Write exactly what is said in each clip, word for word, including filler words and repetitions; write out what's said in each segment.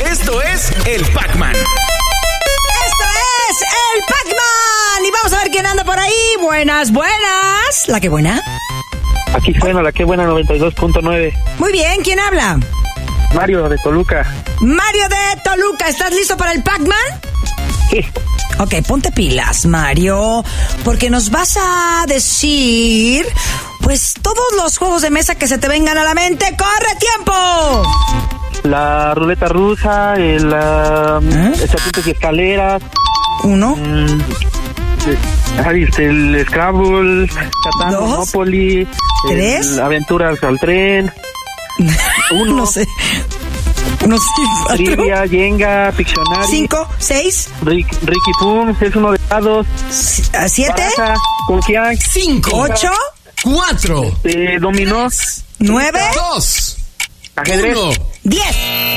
Esto es el Pac-Man. Esto es el Pac-Man. Y vamos a ver quién anda por ahí. Buenas, buenas. ¿La que buena? Aquí suena la que buena noventa y dos punto nueve. Muy bien, ¿quién habla? Mario de Toluca. Mario de Toluca, ¿estás listo para el Pac-Man? Sí. Ok, ponte pilas, Mario, porque nos vas a decir, pues, todos los juegos de mesa que se te vengan a la mente. ¡Corre tiempo! La ruleta rusa, el, uh, ¿Eh? el serpientes y escaleras. Uno. Mm, Ahí está el Scrabble, Catán, Dos. Monopoly, Tres. el Aventuras al tren, uno, No sé. Unos cuatro. Trivia, Jenga, Pictionary, Cinco, seis, Rick, Ricky Pum, es uno de dados, si- siete, Baraja, Confianza, Cinco, ocho, cuatro, eh, Dominó, nueve, dos, ajedrez. uno. diez.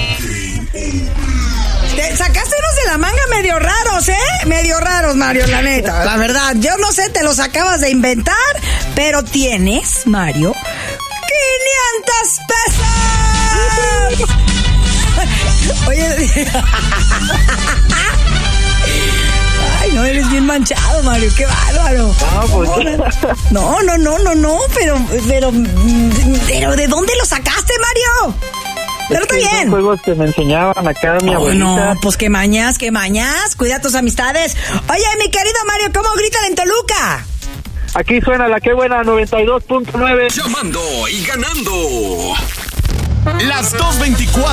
Te sacaste unos de la manga medio raros, ¿eh? Medio raros, Mario, la neta. La verdad, yo no sé, te los acabas de inventar, pero tienes, Mario, quinientos pesos. Oye, ay, no, eres bien manchado, Mario, qué bárbaro. Ah, pues. No, no, no, no, no, pero, pero, pero, ¿de dónde lo sacaste, Mario? Pero está Es que son bien. juegos que me enseñaban acá mi Oh, abuelita. no, pues qué mañas, qué mañas. Cuida a tus amistades. Oye, mi querido Mario, ¿cómo gritan en Toluca? Aquí suena la que buena noventa y dos punto nueve. Llamando y ganando. Las dos veinticuatro.